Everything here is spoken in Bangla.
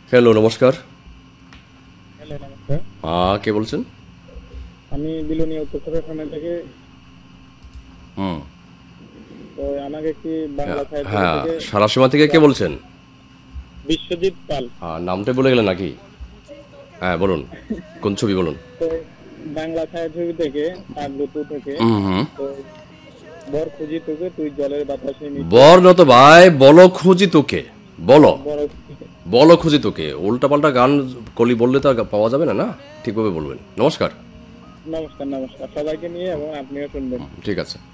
হ্যালো, নমস্কার। হ্যালো, নমস্কার। কে বলছেন? আমি বিলোনিয়া উত্তরপাড়া থানা থেকে। হুম। তো আমাকে কি বাংলা ছায়াছবি হ্যাঁ, থেকে সারাসীমা থেকে কে বলছেন? বিশ্বজিৎ পাল। নামটা বলে গেলেন নাকি? হ্যাঁ, বলুন। কোন ছবি বলুন? তো বাংলা ছায়াছবি থেকে পাগলু টু থেকে। হুম হুম। তো বর খুঁজি তোকে তুই জলের বাতাসে মিশে। বর নত ভাই, বলো খুঁজি তোকে। বলো, বড় বলো খুঁজি তোকে। উল্টাপাল্টা গান কলি বললে তো আর পাওয়া যাবে না, না? ঠিকভাবে বলবেন। নমস্কার। নমস্কার, নমস্কার সবাইকে নিয়ে, এবং আপনিও শুনবেন। ঠিক আছে।